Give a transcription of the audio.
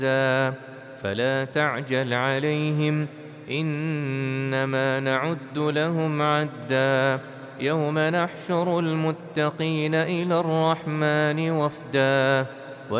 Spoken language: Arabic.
فلا تعجل عليهم إنما نعد لهم عدا يوم نحشر المتقين إلى الرحمن وفدا